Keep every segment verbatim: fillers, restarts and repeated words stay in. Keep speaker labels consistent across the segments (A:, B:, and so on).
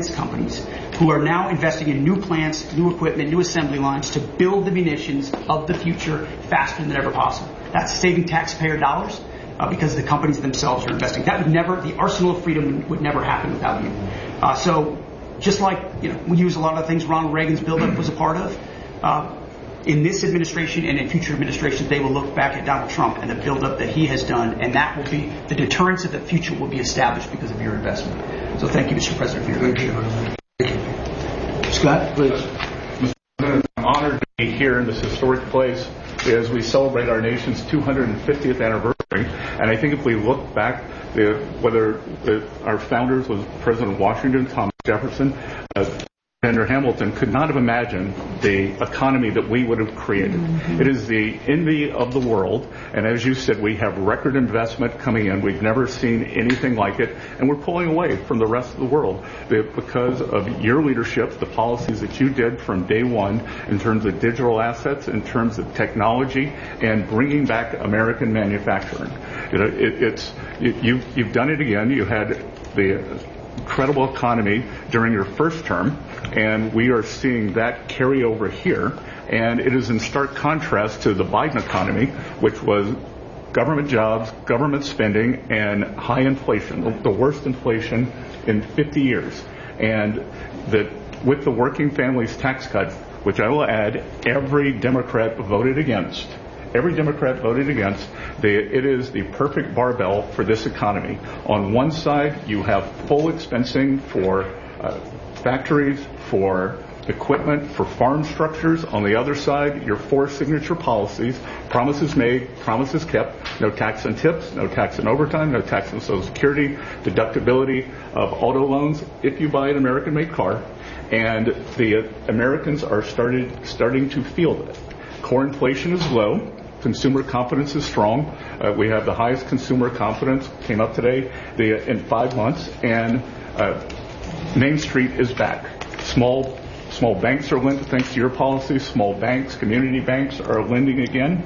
A: defense companies who are now investing in new plants, new equipment, new assembly lines to build the munitions of the future faster than ever possible. That's saving taxpayer dollars uh, because the companies themselves are investing. That would never, the arsenal of freedom would never happen without you. Uh, so just like, you know, we use a lot of things Ronald Reagan's buildup was a part of, uh, in this administration and in future administrations, they will look back at Donald Trump and the buildup that he has done, and that will be, the deterrence of the future will be established because of your investment. So thank you, Mister President, for your leadership.
B: Thank you. Scott, please.
C: Mister President, I'm honored to be here in this historic place as we celebrate our nation's two hundred fiftieth anniversary. And I think if we look back, the, whether the, our founders was President Washington, Thomas Jefferson, uh, Alexander Hamilton could not have imagined the economy that we would have created. Mm-hmm. It is the envy of the world, and as you said, we have record investment coming in. We've never seen anything like it, and we're pulling away from the rest of the world because of your leadership, the policies that you did from day one in terms of digital assets, in terms of technology, and bringing back American manufacturing. You know, it, it's you, you've, you've done it again. You had the incredible economy during your first term, and we are seeing that carry over here, and it is in stark contrast to the Biden economy, which was government jobs, government spending, and high inflation, the worst inflation in fifty years. And that with the working families tax cut, which I will add, every Democrat voted against, Every Democrat voted against. The, it is the perfect barbell for this economy. On one side, you have full expensing for uh, factories, for equipment, for farm structures. On the other side, your four signature policies, promises made, promises kept, no tax on tips, no tax on overtime, no tax on Social Security, deductibility of auto loans if you buy an American-made car. And the Americans are started starting to feel it. Core inflation is low. Consumer confidence is strong. Uh, we have the highest consumer confidence, came up today, the, in five months, and uh, Main Street is back. Small small banks are lending, thanks to your policy. Small banks, community banks are lending again,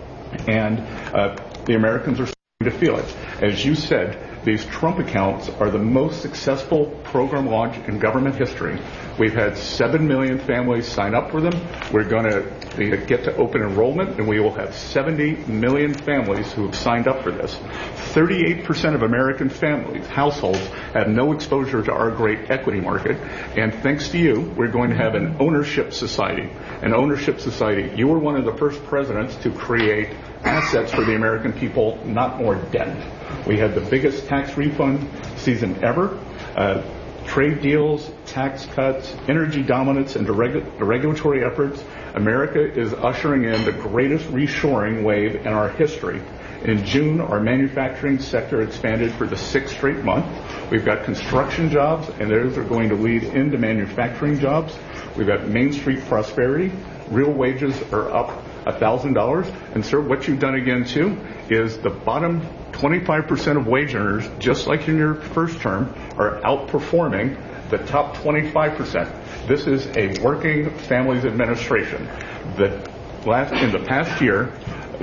C: and uh, the Americans are starting to feel it. As you said, these Trump accounts are the most successful program launch in government history. We've had seven million families sign up for them. We're going to get to open enrollment, and we will have seventy million families who have signed up for this. thirty-eight percent of American families, households, have no exposure to our great equity market. And thanks to you, we're going to have an ownership society. An ownership society. You were one of the first presidents to create assets for the American people, not more debt. We had the biggest tax refund season ever. Uh, trade deals, tax cuts, energy dominance, and deregu- regulatory efforts. America is ushering in the greatest reshoring wave in our history. In June, our manufacturing sector expanded for the sixth straight month. We've got construction jobs, and those are going to lead into manufacturing jobs. We've got Main Street prosperity. Real wages are up one thousand dollars. And, sir, what you've done again, too, is the bottom twenty-five percent of wage earners, just like in your first term, are outperforming the top twenty-five percent. This is a working families administration. That last, in the past year,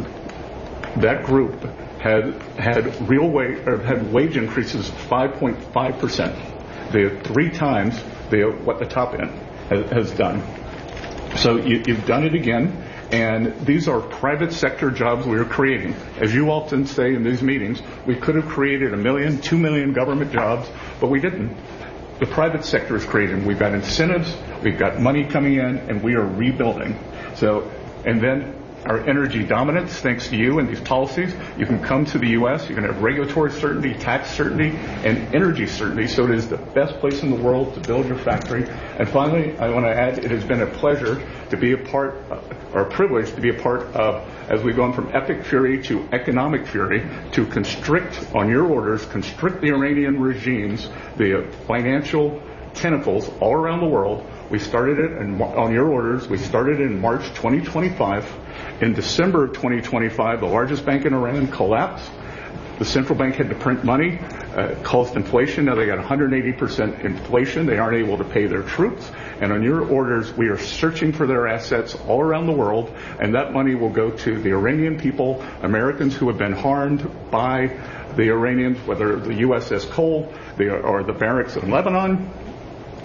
C: that group had had real wage or had wage increases of five point five percent. The three times the what the top end has, has done. So you, you've done it again. And these are private sector jobs we are creating. As you often say in these meetings, we could have created a million, two million government jobs, but we didn't. The private sector is creating. We've got incentives, we've got money coming in, and we are rebuilding. So, and then our energy dominance, thanks to you and these policies, you can come to the U S, you can have regulatory certainty, tax certainty, and energy certainty, so it is the best place in the world to build your factory. And finally, I want to add, it has been a pleasure to be a part, or a privilege to be a part of, as we've gone from epic fury to economic fury, to constrict, on your orders, constrict the Iranian regimes, the financial tentacles all around the world. We started it, in, on your orders, we started it in March twenty twenty-five. In December of twenty twenty-five, the largest bank in Iran collapsed. The central bank had to print money, uh, caused inflation. Now they got one hundred eighty percent inflation. They aren't able to pay their troops. And on your orders, we are searching for their assets all around the world, and that money will go to the Iranian people, Americans who have been harmed by the Iranians, whether the U S S Cole the, or the barracks in Lebanon.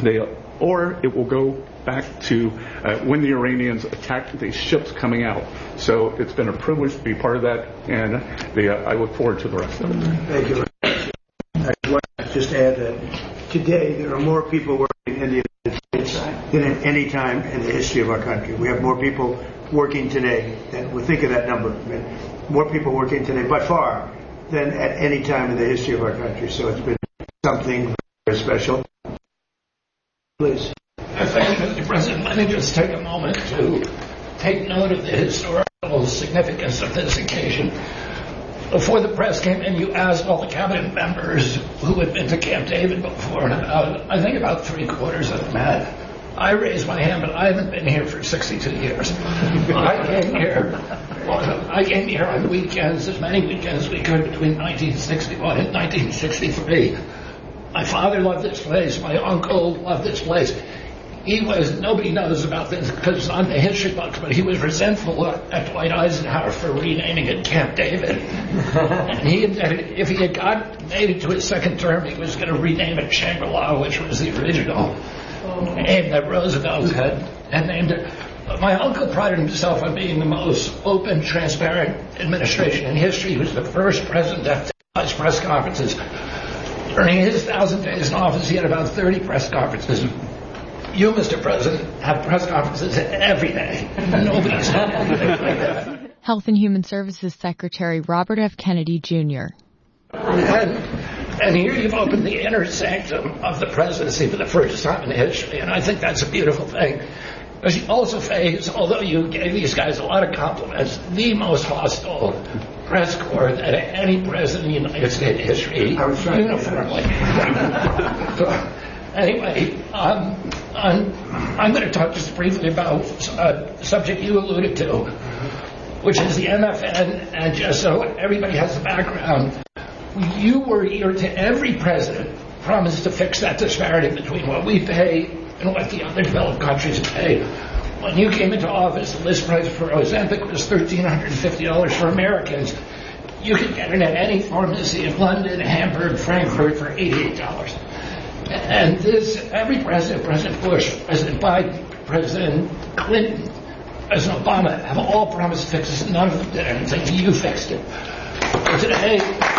C: They, or it will go back to uh, when the Iranians attacked the ships coming out. So it's been a privilege to be part of that, and the, uh, I look forward to the rest of it.
B: Thank you. I want to just add that today there are more people working in the United States than at any time in the history of our country. We have more people working today, and we'll think of that number, more people working today by far than at any time in the history of our country. So it's been something very special. Please.
D: Thank you, Mister President. Let me just take a moment to take note of the historical significance of this occasion. Before the press came in, you asked all the cabinet members who had been to Camp David before, and about, I think about three quarters of them had. I raised my hand, but I haven't been here for sixty-two years. I came here. I came here on weekends, as many weekends as we could between nineteen sixty-one and nineteen sixty-three. My father loved this place. My uncle loved this place. He was, nobody knows about this because it's on the history books, but he was resentful at Dwight Eisenhower for renaming it Camp David. And he, if he had got made it to his second term, he was going to rename it Shangri-La, which was the original name that Roosevelt had, had named it. But my uncle prided himself on being the most open, transparent administration in history. He was the first president to have press conferences. During his thousand days in office, he had about thirty press conferences. You, Mister President, have press conferences every day. Nobody's had anything like that.
E: Health and Human Services Secretary Robert F. Kennedy, Junior
D: And, and here you've opened the inner sanctum of the presidency for the first time in history, and I think that's a beautiful thing. Because you also face, although you gave these guys a lot of compliments, the most hostile press corps that any president in the United States history uniformly. Anyway, um, I'm, I'm going to talk just briefly about a subject you alluded to, which is the M F N, and just so everybody has the background, you were here to every president promised to fix that disparity between what we pay and what the other developed countries pay. When you came into office, the list price for Ozempic was one thousand three hundred fifty dollars for Americans. You could get it at any pharmacy in London, Hamburg, Frankfurt for eighty-eight dollars. And this, every president, President Bush, President Biden, President Clinton, President Obama, have all promised fixes. None of them did anything. You fixed it. But today,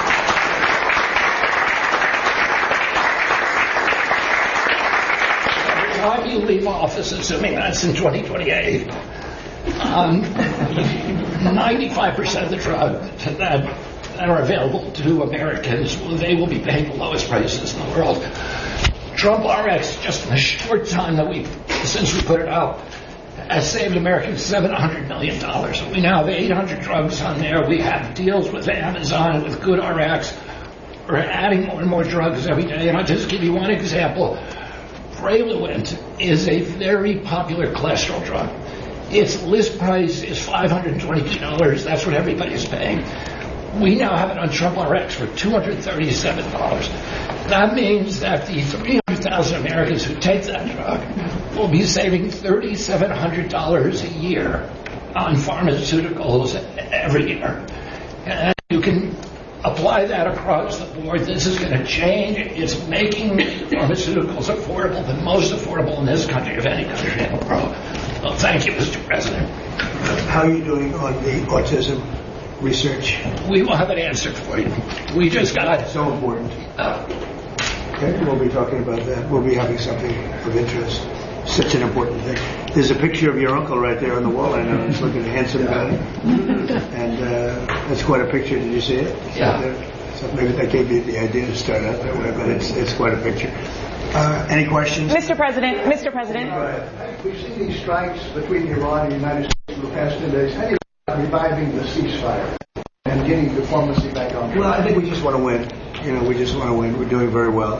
D: every time you leave office, assuming that's in twenty twenty-eight, um, ninety-five percent of the drugs that, that are available to Americans, they will be paying the lowest prices in the world. Trump R X, just in the short time that we since we put it out, has saved Americans seven hundred million dollars. We now have eight hundred drugs on there. We have deals with Amazon, with GoodRx. We're adding more and more drugs every day. And I'll just give you one example. Praluent is a very popular cholesterol drug. Its list price is five hundred twenty-two dollars. That's what everybody's paying. We now have it on Trump R X for two hundred thirty-seven dollars. That means that the three hundred thousand Americans who take that drug will be saving three thousand seven hundred dollars a year on pharmaceuticals every year. And you can apply that across the board. This is going to change. It's making pharmaceuticals affordable, the most affordable in this country of any country in the world. Well, thank you, Mister President.
B: How are you doing on the autism research?
D: We will have an answer for you. We just got it.
B: So important.
D: Uh,
B: Okay, we'll be talking about that. We'll be having something of interest. Such an important thing. There's a picture of your uncle right there on the wall. I know he's looking a handsome guy. And uh, that's quite a picture. Did you see it?
D: Yeah.
B: So maybe that gave you the idea to start out that way, but it's it's quite a picture. Uh, any questions?
F: Mister President, Mister President.
G: We've seen these strikes between Iran and the United States in the past two days. How do you about reviving the ceasefire and getting diplomacy back on track?
B: Well, I think we just want to win. You know, we just want to win. We're doing very well.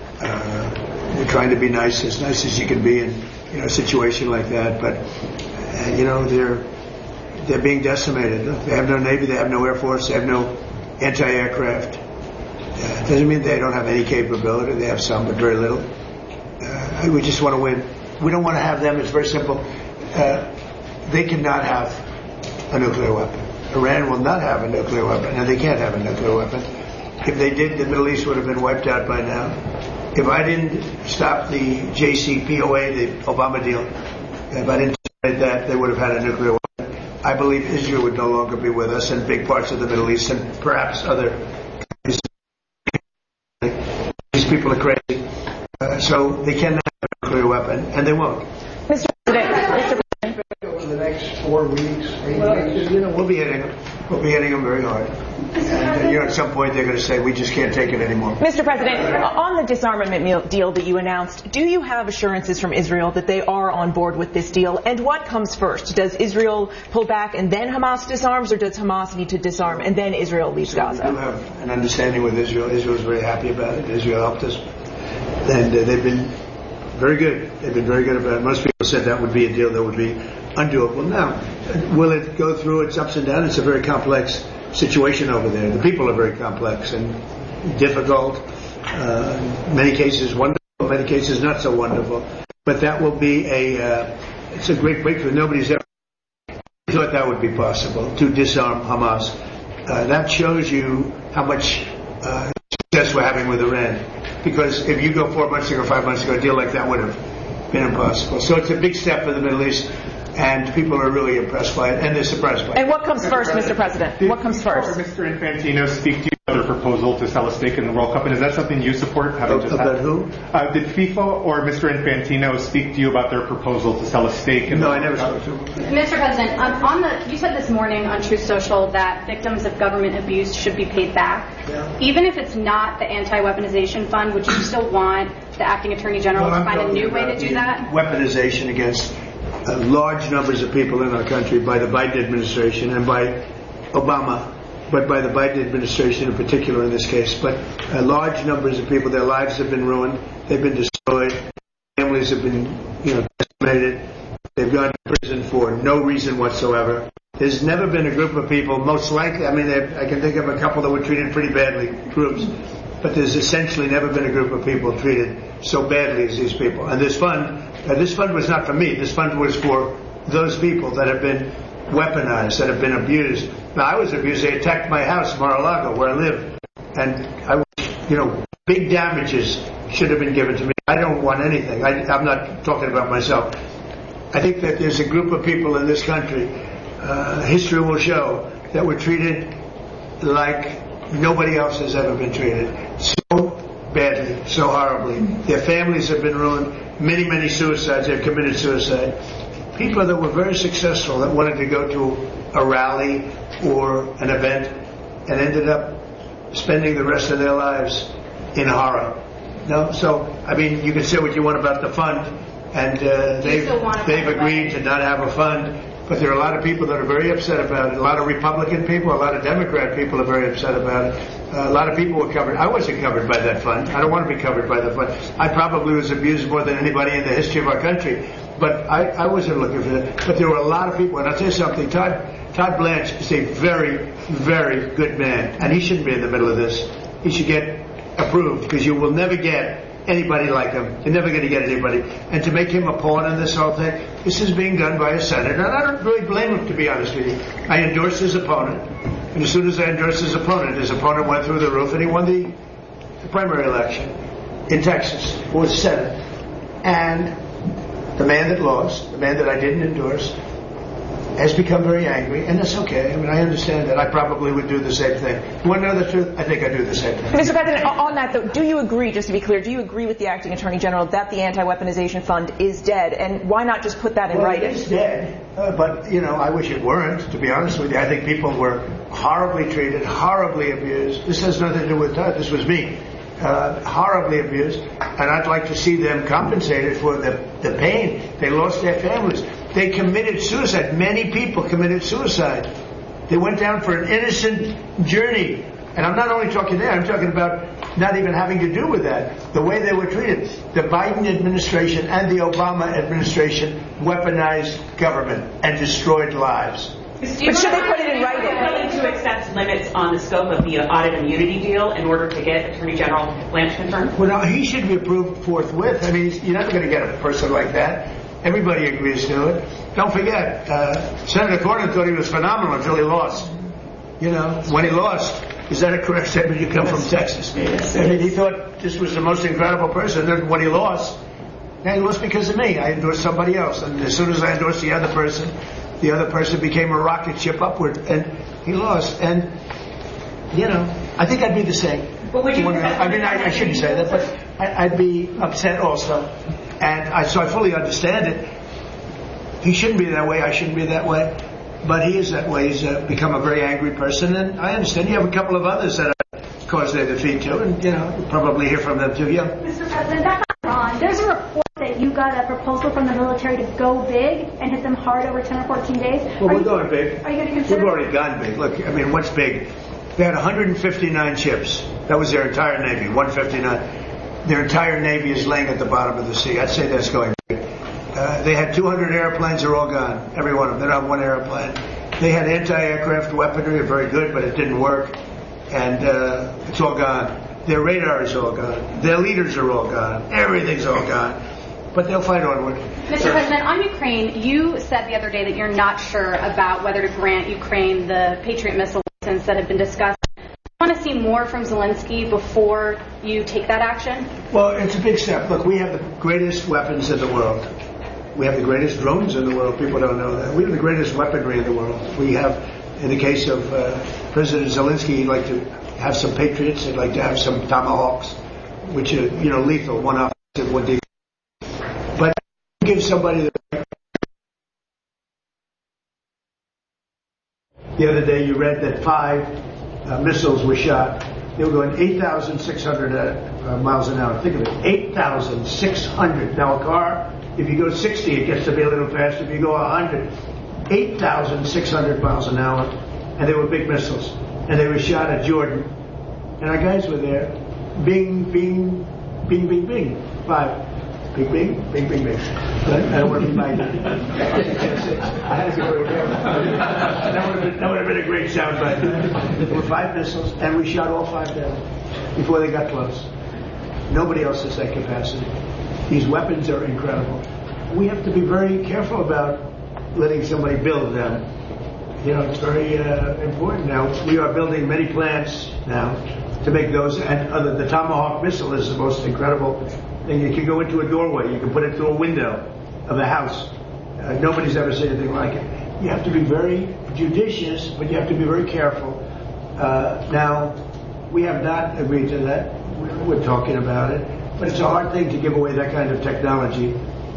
B: Uh, we're trying to be nice, as nice as you can be in you know a situation like that. But uh, you know, they're they're being decimated. They have no navy. They have no air force. They have no anti-aircraft. Uh, doesn't mean they don't have any capability. They have some, but very little. Uh, we just want to win. We don't want to have them. It's very simple. Uh, they cannot have a nuclear weapon. Iran will not have a nuclear weapon, and they can't have a nuclear weapon. If they did, the Middle East would have been wiped out by now. if I didn't stop the J C P O A, the Obama deal, if I didn't stop that, they would have had a nuclear weapon. I believe Israel would no longer be with us in big parts of the Middle East and perhaps other countries. These people are crazy. Uh, so they cannot have a nuclear weapon, and they won't.
F: Mister President, Mister President.
G: Over the next four weeks, eight
B: Well,
G: weeks.
B: you know, we'll be hitting them. We'll be hitting them very hard. And, uh, you know, at some point they're going to say, we just can't take it anymore.
F: Mister President, on the disarmament deal that you announced, do you have assurances from Israel that they are on board with this deal? And what comes first? Does Israel pull back and then Hamas disarms, or does Hamas need to disarm and then Israel leaves Gaza?
B: We do have an understanding with Israel. Israel is very happy about it. Israel helped us. And uh, they've been very good. They've been very good about it. Most people said that would be a deal that would be undoable. Now, will it go through its ups and downs? It's a very complex situation over there. The people are very complex and difficult. Uh, many cases wonderful, many cases not so wonderful. But that will be a, uh, it's a great breakthrough. Nobody's ever thought that would be possible, to disarm Hamas. Uh, that shows you how much uh, success we're having with Iran. Because if you go four months ago, five months ago, a deal like that would have been impossible. So it's a big step for the Middle East, and people are really impressed by it, and they're surprised by it.
F: And what comes first, Mister President?
H: Did
F: What comes first?
H: Mister Infantino speak to you about their proposal to sell a stake in the World Cup, and is that something you support? Having just
B: About
H: had?
B: who?
H: Uh, did FIFA or Mister Infantino speak to you about their proposal to sell a stake in
B: No,
H: the
B: I
H: World
B: never
H: Cup?
B: spoke to him.
I: Mister President, um, on the, you said this morning on Truth Social that victims of government abuse should be paid back.
B: Yeah.
I: Even if it's not the anti-weaponization fund, would you still want the acting attorney general
B: Well,
I: to
B: I'm
I: find a
B: talking
I: new way
B: about
I: to do
B: the
I: that?
B: Weaponization against uh, large numbers of people in our country by the Biden administration and by Obama, but by the Biden administration in particular in this case. But uh, large numbers of people, their lives have been ruined. They've been destroyed. Families have been, you know, decimated. They've gone to prison for no reason whatsoever. There's never been a group of people, most likely, I mean, I can think of a couple that were treated pretty badly, groups, but there's essentially never been a group of people treated so badly as these people. And this fund, uh, this fund was not for me. This fund was for those people that have been weaponized, that have been abused. Now, I was abused. They attacked my house, Mar-a-Lago, where I live. And I was, you know, big damages should have been given to me. I don't want anything. I, I'm not talking about myself. I think that there's a group of people in this country, uh, history will show, that were treated like nobody else has ever been treated. So badly, so horribly. Their families have been ruined. Many, many suicides. They've committed suicide. People that were very successful that wanted to go to a rally or an event and ended up spending the rest of their lives in horror. No, so I mean, you can say what you want about the fund, and uh, they've they've agreed to not have a fund. But there are a lot of people that are very upset about it. A lot of Republican people, a lot of Democrat people are very upset about it. Uh, a lot of people were covered. I wasn't covered by that fund. I don't want to be covered by the fund. I probably was abused more than anybody in the history of our country. But I, I wasn't looking for that. But there were a lot of people. And I'll tell you something. Todd, Todd Blanche is a very, very good man. And he shouldn't be in the middle of this. He should get approved, because you will never get anybody like him. You're never going to get anybody. And to make him a pawn in this whole thing, this is being done by a senator. And I don't really blame him, to be honest with you. I endorsed his opponent. And as soon as I endorsed his opponent, his opponent went through the roof and he won the, the primary election in Texas for the Senate. And the man that lost, the man that I didn't endorse, has become very angry, and that's okay. I mean, I understand that. I probably would do the same thing. You want to know the truth? I think I do the same thing.
F: Mister President, on that, though, do you agree, just to be clear, do you agree with the acting attorney general that the anti-weaponization fund is dead? And why not just put that in
B: well,
F: writing?
B: It's dead, uh, but, you know, I wish it weren't, to be honest with you. I think people were horribly treated, horribly abused. This has nothing to do with Todd. This was me. Uh, horribly abused, and I'd like to see them compensated for the, the pain. They lost their families. They committed suicide. Many people committed suicide. They went down for an innocent journey. And I'm not only talking there, I'm talking about not even having to do with that. The way they were treated. The Biden administration and the Obama administration weaponized government and destroyed lives.
F: But should they put it in writing?
J: Are you willing to accept limits on the scope of the audit immunity deal in order to get Attorney General Blanche confirmed?
B: Well, now, he should be approved forthwith. I mean, you're not going to get a person like that. Everybody agrees to it. Don't forget, uh, Senator Cornyn thought he was phenomenal until he lost. You know, when he lost, Is that a correct statement? You come from Texas.
F: Yes.
B: I mean, he thought this was the most incredible person. Then when he lost, now he lost because of me. I endorsed somebody else. And as soon as I endorsed the other person, the other person became a rocket ship upward. And he lost. And, you know, I think I'd be the same.
J: But would you
B: I mean, I, I shouldn't say that, but I, I'd be upset also. And I, so I fully understand it. He shouldn't be that way. I shouldn't be that way. But he is that way. He's uh, become a very angry person. And I understand. You have a couple of others that have caused their defeat too. And, you know, you'll probably hear from them too. Yeah.
K: Mister President, back on Iran, there's a report that you got a proposal from the military to go big and hit them hard over ten or fourteen days.
B: Well,
K: are
B: we're
K: you,
B: going big.
K: Are you going to consider?
B: We've already gone big. Look, I mean, what's big? They had one hundred fifty-nine ships. That was their entire Navy, one hundred fifty-nine. Their entire Navy is laying at the bottom of the sea. I'd say that's going big. Uh, they had two hundred airplanes. They're all gone. Every one of them. They don't have one airplane. They had anti-aircraft weaponry, very good, but it didn't work. And uh, it's all gone. Their radar is all gone. Their leaders are all gone. Everything's all gone. But they'll fight onward.
I: Mister Sure. President, on Ukraine, you said the other day that you're not sure about whether to grant Ukraine the Patriot missile license that had been discussed. Do you want to see more from Zelensky before you take that action?
B: Well, it's a big step. Look, we have the greatest weapons in the world. We have the greatest drones in the world. People don't know that. We have the greatest weaponry in the world. We have, in the case of uh, President Zelensky, he'd like to have some Patriots. He'd like to have some Tomahawks, which are, you know, lethal, one offensive, one defensive. But give somebody the... The other day you read that five uh, missiles were shot. They were going eight thousand six hundred uh, miles an hour. Think of it, eight thousand six hundred. Now a car, if you go sixty, it gets to be a little faster. If you go one hundred, eight thousand six hundred miles an hour. And they were big missiles. And they were shot at Jordan. And our guys were there. Bing, bing, bing, bing, bing. Five. Bing, bing, bing, bing, bing. But I don't want to be minded. I had to be very careful. That would have been, that would have been a great soundbite. There were five missiles, and we shot all five down before they got close. Nobody else has that capacity. These weapons are incredible. We have to be very careful about letting somebody build them. You know, it's very uh, important. Now, we are building many plants now to make those, and other, the Tomahawk missile is the most incredible thing. You can go into a doorway. You can put it through a window of a house. Uh, nobody's ever seen anything like it. You have to be very judicious, but you have to be very careful. Uh, now, we have not agreed to that. We're, we're talking about it. But it's a hard thing to give away that kind of technology.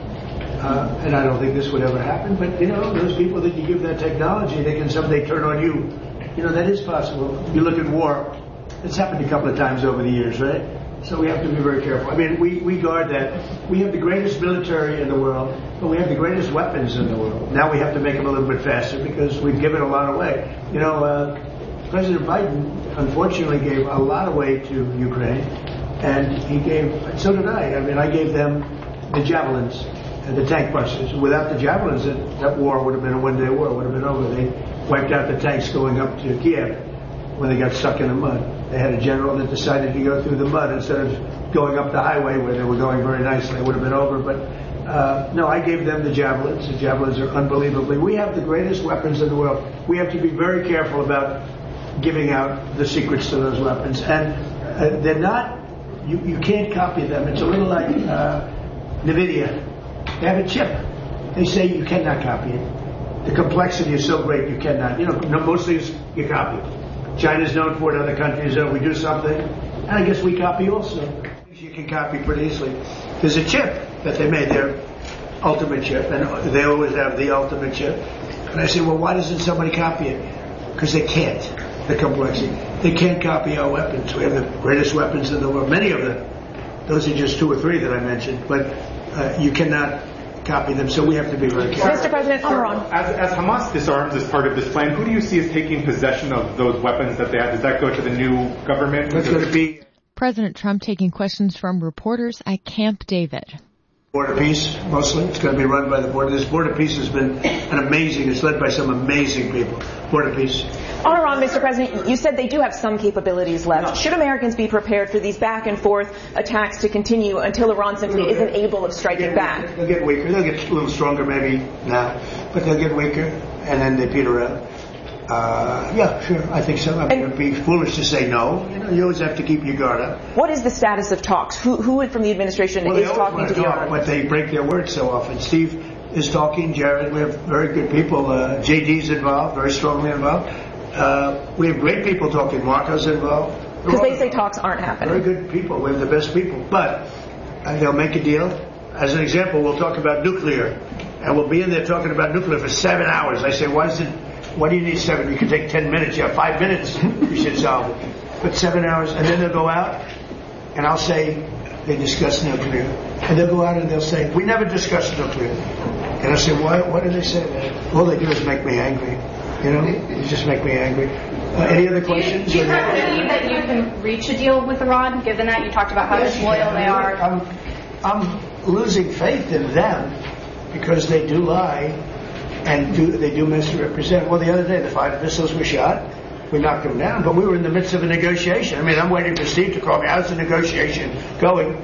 B: Uh, and I don't think this would ever happen. But, you know, those people that you give that technology, they can someday turn on you. You know, that is possible. You look at war. It's happened a couple of times over the years, right? So we have to be very careful. I mean, we, we guard that. We have the greatest military in the world, but we have the greatest weapons in the world. Now we have to make them a little bit faster because we've given a lot away. You know, uh, President Biden, unfortunately, gave a lot away to Ukraine. And he gave, so did I. I mean, I gave them the javelins and the tank busters. Without the javelins, that, that war would have been a one-day war. It would have been over. They wiped out the tanks going up to Kiev when they got stuck in the mud. They had a general that decided to go through the mud instead of going up the highway where they were going very nicely. It would have been over. But uh, no, I gave them the javelins. The javelins are unbelievably. We have the greatest weapons in the world. We have to be very careful about giving out the secrets to those weapons. And uh, they're not. You, you can't copy them. It's a little like uh, NVIDIA. They have a chip. They say you cannot copy it. The complexity is so great you cannot. You know, most things you copy. China's known for it. Other countries, uh, we do something, and I guess we copy also. You can copy pretty easily. There's a chip that they made, their ultimate chip, and they always have the ultimate chip. And I say, well, why doesn't somebody copy it? Because they can't. The complexity. They can't copy our weapons. We have the greatest weapons in the world. Many of them. Those are just two or three that I mentioned. But uh, you cannot copy them, so we have to be very careful.
F: Mister President, Iran.
H: As, as Hamas disarms as part of this plan, who do you see as taking possession of those weapons that they have? Does that go to the new government?
B: That's going to be
E: President Trump taking questions from reporters at Camp David.
B: Board of Peace, mostly. It's going to be run by the Board. This Board of Peace has been an amazing, it's led by some amazing people. Board of Peace.
F: On Iran, Mister President, you said they do have some capabilities left. Should Americans be prepared for these back and forth attacks to continue until Iran simply isn't able of striking
B: they'll
F: back?
B: Get, they'll get weaker. They'll get a little stronger maybe now, but they'll get weaker, and then they peter out. Uh, yeah, sure. I think so. I mean, it would be foolish to say no. You know, you always have to keep your guard up.
F: What is the status of talks? Who, who from the administration
B: well,
F: is talking to the
B: talk,
F: Iran?
B: But they break their word so often. Steve is talking. Jared, we have very good people. Uh, J D's involved, very strongly involved. Uh, we have great people talking. Marco's involved.
F: Because they say talks aren't happening.
B: Very good people. We have the best people. But uh, they'll make a deal. As an example, we'll talk about nuclear. And we'll be in there talking about nuclear for seven hours. I say, why is it... Why do you need seven? You can take ten minutes. You have five minutes. You should solve it. But seven hours, and then they'll go out, and I'll say they discuss nuclear, and they'll go out and they'll say we never discussed nuclear, and I'll say why? Why do they say that? All they do is make me angry. You know, you just make me angry. Uh, any other questions?
I: Do you, do you believe that you can reach a deal with Iran, given that you talked about how
B: yes,
I: disloyal they are?
B: I'm, I'm losing faith in them because they do lie. And do, they do misrepresent. Well, the other day, the five missiles were shot. We knocked them down, but we were in the midst of a negotiation. I mean, I'm waiting for Steve to call me. How's the negotiation going?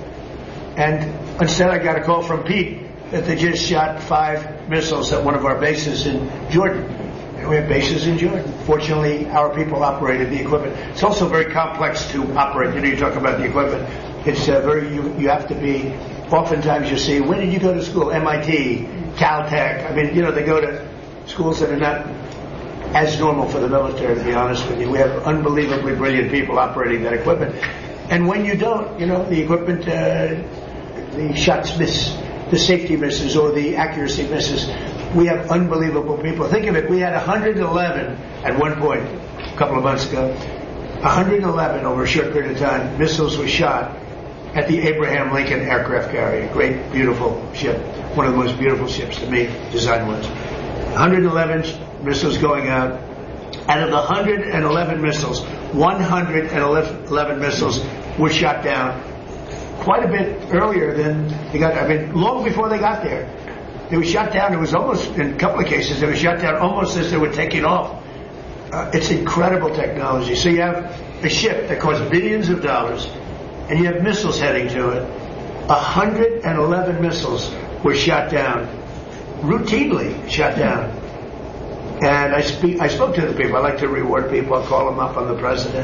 B: And instead, I got a call from Pete that they just shot five missiles at one of our bases in Jordan. And we have bases in Jordan. Fortunately, our people operated the equipment. It's also very complex to operate. You know, you talk about the equipment. It's uh, very, you, you have to be, oftentimes you see, when did you go to school? M I T, Caltech. I mean, you know, they go to schools that are not as normal for the military, to be honest with you. We have unbelievably brilliant people operating that equipment. And when you don't, you know, the equipment, uh, the shots miss, the safety misses, or the accuracy misses. We have unbelievable people. Think of it, we had one hundred eleven at one point, a couple of months ago, one hundred eleven over a short period of time, missiles were shot at the Abraham Lincoln aircraft carrier. Great, beautiful ship. One of the most beautiful ships to me, design-wise. one hundred eleven missiles going out. Out of the one hundred eleven missiles, one hundred eleven missiles were shot down quite a bit earlier than they got. I mean, long before they got there. They were shot down. It was almost, in a couple of cases, they were shot down almost as they were taking off. Uh, it's incredible technology. So you have a ship that costs billions of dollars, and you have missiles heading to it. one hundred eleven missiles were shot down, routinely shot down. And I speak. I spoke to the people. I like to reward people. I call them up on the president,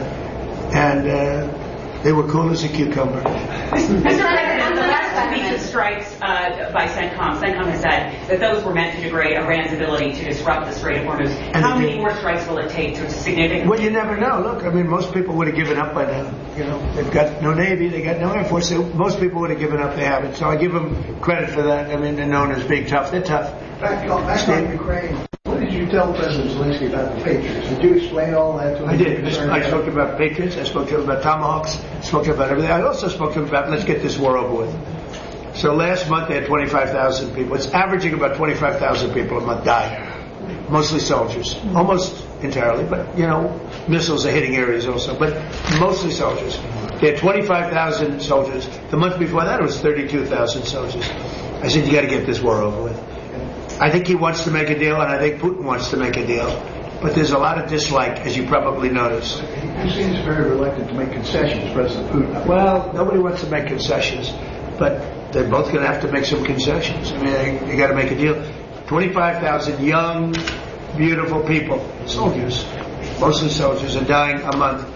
B: and uh, they were cool as a cucumber.
J: Mister President, on the last week of strikes uh, by CENTCOM, CENTCOM has said that those were meant to degrade Iran's ability to disrupt the Strait of Hormuz. And How many did. more strikes will it take to significantly?
B: Well, you never know. Look, I mean, most people would have given up by now. You know, they've got no Navy, they got no Air Force. So most people would have given up. They haven't. So I give them credit for that. I mean, they're known as being tough. They're tough.
G: Back, back on Ukraine, what did you tell President Zelensky about the Patriots? Did you explain all that to him?
B: I did. I, I spoke about Patriots. I spoke to him about Tomahawks. I spoke to him about everything. I also spoke to him about let's get this war over with. So last month they had twenty-five thousand people. It's averaging about twenty-five thousand people a month die. Mostly soldiers. Almost entirely, but, you know, missiles are hitting areas also. But mostly soldiers. They had twenty-five thousand soldiers. The month before that it was thirty-two thousand soldiers. I said, you got to get this war over with. I think he wants to make a deal, and I think Putin wants to make a deal. But there's a lot of dislike, as you probably noticed.
G: He seems very reluctant to make concessions, President Putin.
B: Well, nobody wants to make concessions, but they're both going to have to make some concessions. I mean, they, they got to make a deal. twenty-five thousand young, beautiful people, soldiers, mostly soldiers, are dying a month.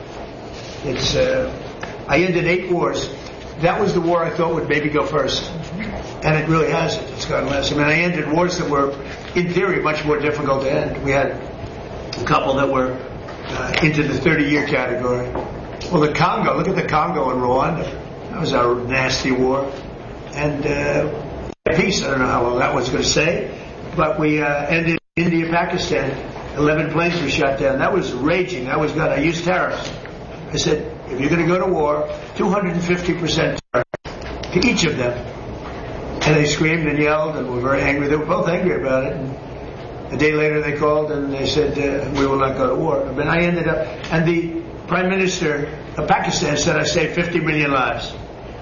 B: It's. Uh, I ended eight wars. That was the war I thought would maybe go first. And it really hasn't. It's gone less. I mean, I ended wars that were, in theory, much more difficult to end. We had a couple that were uh, into the thirty-year category. Well, the Congo, look at the Congo and Rwanda. That was our nasty war. And uh, peace, I don't know how long that was going to stay. But we uh, ended India, Pakistan. eleven planes were shot down. That was raging. That was good. I used tariffs. I said, if you're going to go to war, two hundred fifty percent tariff to each of them. And they screamed and yelled and were very angry. They were both angry about it. And a day later they called and they said, uh, we will not go to war. But I ended up, and the Prime Minister of Pakistan said I saved fifty million lives.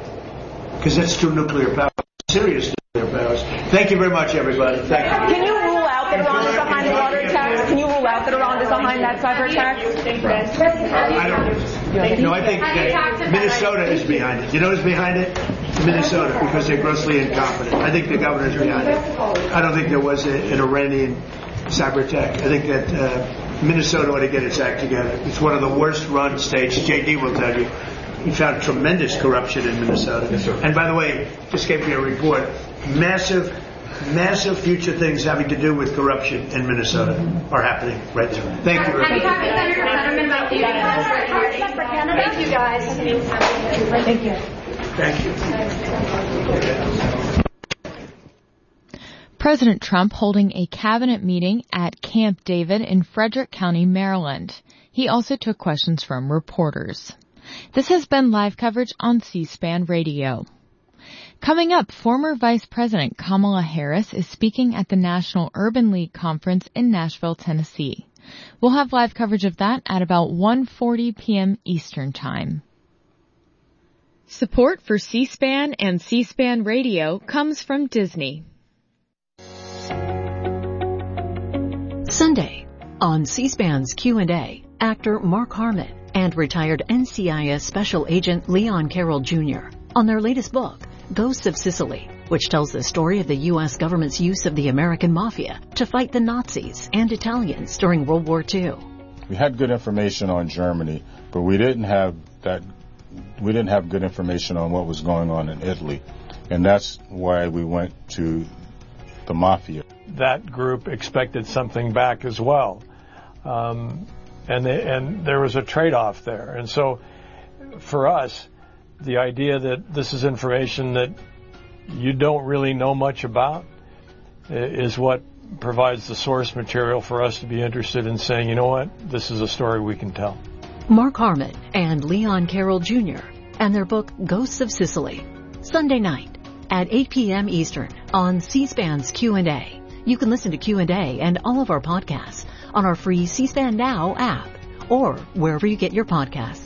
B: Because that's two nuclear powers, serious nuclear powers. Thank you very much, everybody. Thank you.
F: Can you rule out that Iran is behind the water attacks? Can you rule out that Iran is behind that cyber attack?
B: I don't. No, I think that Minnesota is behind it. You know who's behind it? Minnesota, because they're grossly incompetent. I think the governor's behind it. I don't think there was a, an Iranian cyber attack. I think that uh, Minnesota ought to get its act together. It's one of the worst run states. J D will tell you. He found tremendous corruption in Minnesota.
H: Yes, sir.
B: And by the way, just gave me a report. Massive, massive future things having to do with corruption in Minnesota are happening right there. Thank you very much.
I: Have you talked to Senator Fetterman about the Thank you, guys.
F: Thank you.
B: Thank you.
E: President Trump holding a cabinet meeting at Camp David in Frederick County, Maryland. He also took questions from reporters. This has been live coverage on C-SPAN Radio. Coming up, former Vice President Kamala Harris is speaking at the National Urban League Conference in Nashville, Tennessee. We'll have live coverage of that at about one forty p.m. Eastern Time. Support for C-SPAN and C-SPAN Radio comes from Disney.
L: Sunday, on C-SPAN's Q and A, actor Mark Harmon and retired N C I S Special Agent Leon Carroll Junior on their latest book, Ghosts of Sicily, which tells the story of the U S government's use of the American Mafia to fight the Nazis and Italians during World War Two.
M: We had good information on Germany, but we didn't have that. We didn't have good information on what was going on in Italy, and that's why we went to the Mafia.
N: That group expected something back as well. Um, And, they, and there was a trade-off there. And so for us, the idea that this is information that you don't really know much about is what provides the source material for us to be interested in saying, you know what, this is a story we can tell.
L: Mark Harmon and Leon Carroll Junior and their book Ghosts of Sicily, Sunday night at eight p.m. Eastern on C-SPAN's Q and A. You can listen to Q and A and all of our podcasts on our free C-SPAN Now app or wherever you get your podcasts.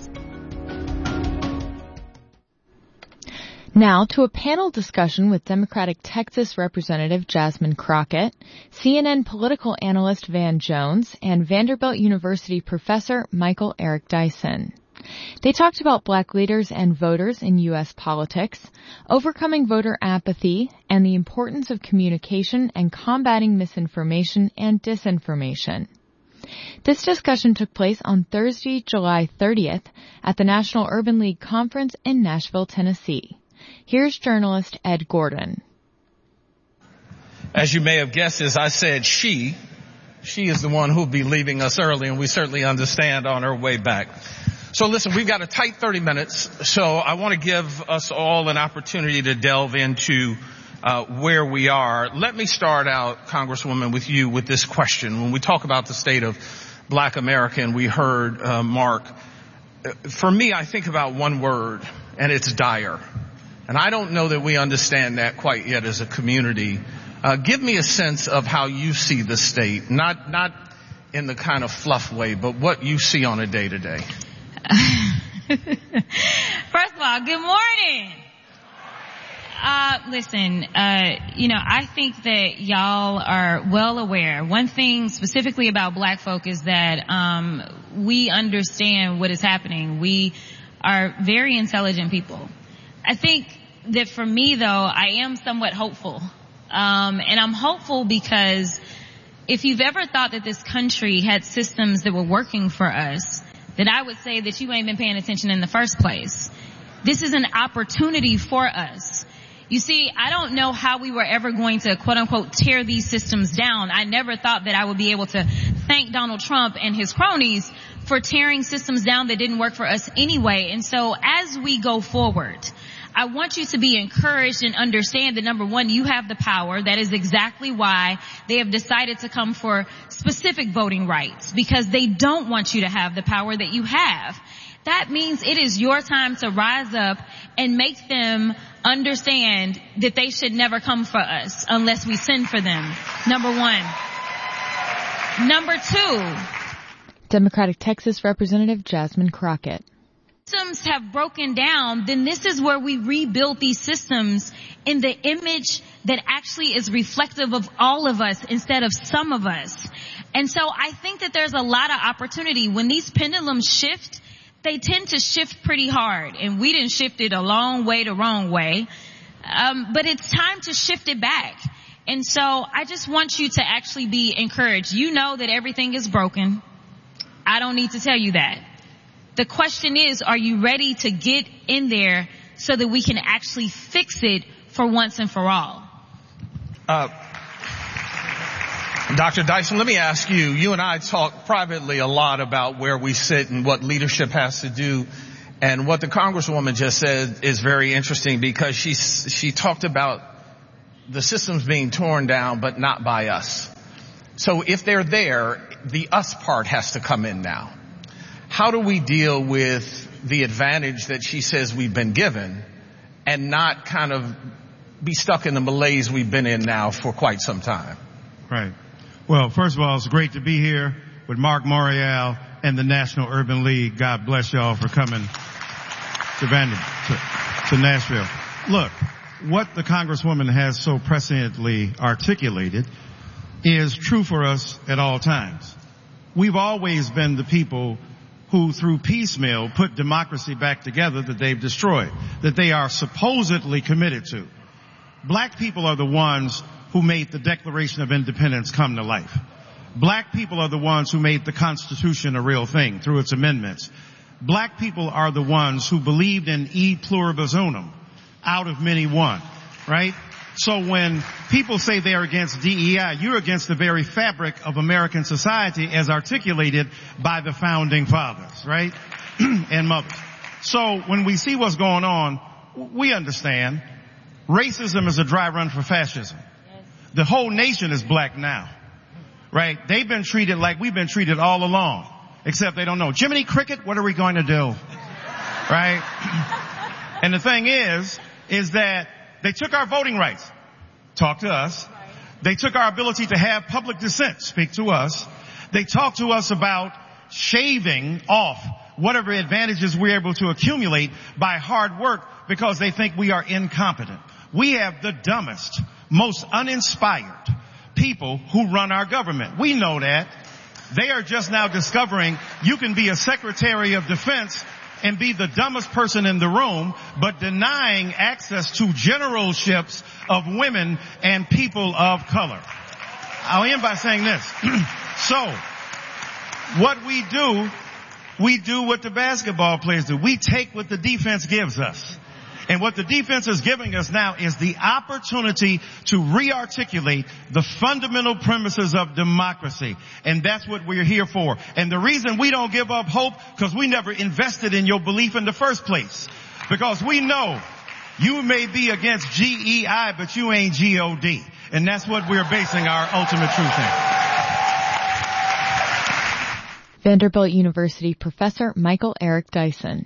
E: Now to a panel discussion with Democratic Texas Representative Jasmine Crockett, C N N political analyst Van Jones, and Vanderbilt University professor Michael Eric Dyson. They talked about black leaders and voters in U S politics, overcoming voter apathy, and the importance of communication and combating misinformation and disinformation. This discussion took place on Thursday, July thirtieth at the National Urban League Conference in Nashville, Tennessee. Here's journalist Ed Gordon.
O: As you may have guessed, as I said, she, she is the one who'll be leaving us early, and we certainly understand on her way back. So listen, we've got a tight thirty minutes, so I want to give us all an opportunity to delve into uh, where we are. Let me start out, Congresswoman, with you with this question. When we talk about the state of black America, and we heard uh, Mark, for me, I think about one word, and it's dire. And I don't know that we understand that quite yet as a community. Uh, give me a sense of how you see the state, not not in the kind of fluff way, but what you see on a day-to-day.
P: First of all, good morning. Uh, listen, uh, you know, I think that y'all are well aware. One thing specifically about black folk is that, um, we understand what is happening. We are very intelligent people. I think that for me, though, I am somewhat hopeful. Um, and I'm hopeful because if you've ever thought that this country had systems that were working for us, then I would say that you ain't been paying attention in the first place. This is an opportunity for us. You see, I don't know how we were ever going to, quote unquote, tear these systems down. I never thought that I would be able to thank Donald Trump and his cronies for tearing systems down that didn't work for us anyway. And so as we go forward, I want you to be encouraged and understand that, number one, you have the power. That is exactly why they have decided to come for specific voting rights, because they don't want you to have the power that you have. That means it is your time to rise up and make them understand that they should never come for us unless we send for them. Number one. Number two.
E: Democratic Texas Representative Jasmine Crockett.
P: Systems have broken down, then this is where we rebuild these systems in the image that actually is reflective of all of us instead of some of us. And so I think that there's a lot of opportunity. When these pendulums shift, they tend to shift pretty hard. And we didn't shift it a long way the wrong way. Um, but it's time to shift it back. And so I just want you to actually be encouraged. You know that everything is broken. I don't need to tell you that. The question is, are you ready to get in there so that we can actually fix it for once and for all?
O: Uh, Doctor Dyson, let me ask you, you and I talk privately a lot about where we sit and what leadership has to do. And what the Congresswoman just said is very interesting, because she, she talked about the systems being torn down, but not by us. So if they're there, the us part has to come in now. How do we deal with the advantage that she says we've been given and not kind of be stuck in the malaise we've been in now for quite some time?
Q: Right. Well, first of all, it's great to be here with Mark Morial and the National Urban League. God bless y'all for coming to, to, to Nashville. Look, what the Congresswoman has so presciently articulated is true for us at all times. We've always been the people who, through piecemeal, put democracy back together that they've destroyed, that they are supposedly committed to. Black people are the ones who made the Declaration of Independence come to life. Black people are the ones who made the Constitution a real thing through its amendments. Black people are the ones who believed in e pluribus unum, out of many one, right? So when people say they are against D E I, you're against the very fabric of American society as articulated by the founding fathers, right? And mothers. So when we see what's going on, we understand racism is a dry run for fascism. The whole nation is black now, right? They've been treated like we've been treated all along, except they don't know. Jiminy Cricket, what are we going to do? Right? And the thing is, is that they took our voting rights. Talk to us. They took our ability to have public dissent. Speak to us. They talked to us about shaving off whatever advantages we're able to accumulate by hard work because they think we are incompetent. We have the dumbest, most uninspired people who run our government. We know that. They are just now discovering you can be a Secretary of Defense and be the dumbest person in the room, but denying access to generalships of women and people of color. I'll end by saying this. So, what we do, we do what the basketball players do. We take what the defense gives us. And what the defense is giving us now is the opportunity to re-articulate the fundamental premises of democracy. And that's what we're here for. And the reason we don't give up hope, because we never invested in your belief in the first place. Because we know you may be against G E I, but you ain't G O D. And that's what we're basing our ultimate truth in.
E: Vanderbilt University professor Michael Eric Dyson.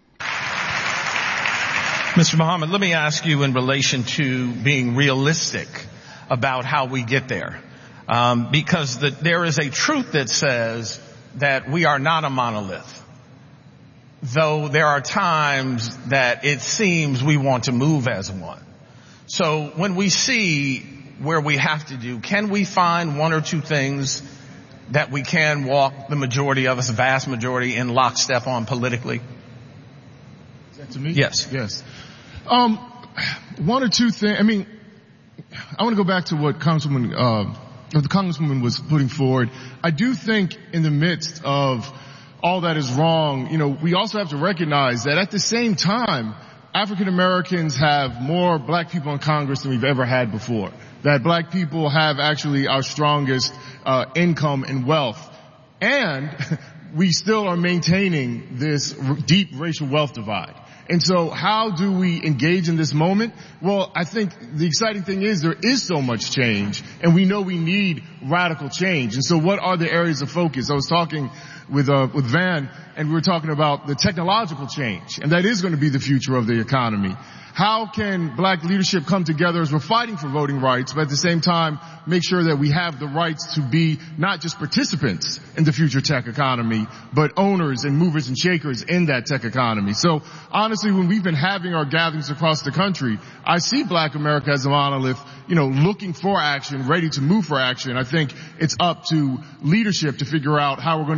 O: Mister Muhammad, let me ask you in relation to being realistic about how we get there. Um, because the, there is a truth that says that we are not a monolith. Though there are times that it seems we want to move as one. So when we see where we have to do, can we find one or two things that we can walk the majority of us, vast majority, in lockstep on politically?
R: Is that to me?
O: Yes.
R: Yes. Um, one or two things. I mean, I want to go back to what Congresswoman, uh, the Congresswoman was putting forward. I do think in the midst of all that is wrong, you know, we also have to recognize that at the same time, African Americans have more black people in Congress than we've ever had before. That black people have actually our strongest uh, income and wealth. And we still are maintaining this r- deep racial wealth divide. And so how do we engage in this moment? Well, I think the exciting thing is there is so much change, and we know we need radical change. And so what are the areas of focus? I was talking with uh, with Van, and we were talking about the technological change, and that is going to be the future of the economy. How can black leadership come together as we're fighting for voting rights, but at the same time make sure that we have the rights to be not just participants in the future tech economy, but owners and movers and shakers in that tech economy? So honestly, when we've been having our gatherings across the country, I see Black America as a monolith, you know, looking for action, ready to move for action. I think it's up to leadership to figure out how we're going to use all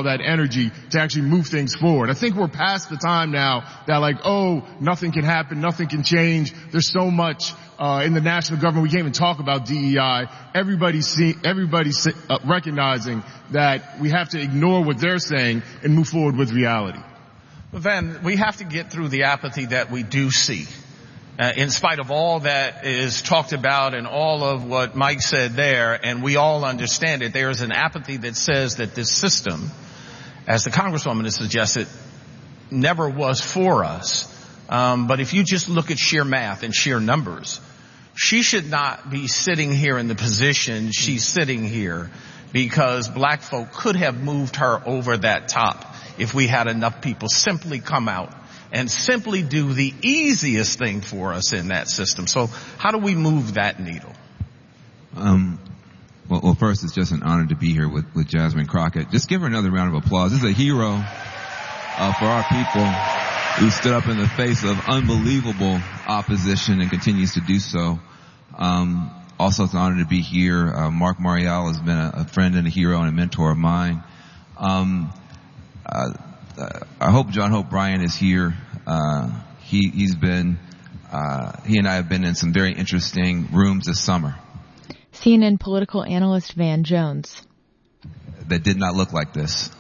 R: all that energy to actually move things forward. I think we're past the time now that like, oh, nothing can happen, nothing can change. There's so much uh, in the national government. We can't even talk about D E I. Everybody's see, everybody's see, uh, recognizing that we have to ignore what they're saying and move forward with reality.
O: Van, we have to get through the apathy that we do see. Uh, in spite of all that is talked about and all of what Mike said there, and we all understand it, there is an apathy that says that this system, as the Congresswoman has suggested, never was for us. Um, but if you just look at sheer math and sheer numbers, she should not be sitting here in the position she's sitting here because black folk could have moved her over that top if we had enough people simply come out and simply do the easiest thing for us in that system. So how do we move that needle? Um,
S: well, well, first, it's just an honor to be here with, with Jasmine Crockett. Just give her another round of applause. This is a hero uh, for our people who stood up in the face of unbelievable opposition and continues to do so. Um, also, it's an honor to be here. Uh, Mark Marial has been a, a friend and a hero and a mentor of mine. Um, uh, Uh, I hope John Hope Bryan is here. Uh, he, he's been, uh, he and I have been in some very interesting rooms this summer.
E: C N N political analyst Van Jones.
S: That did not look like this.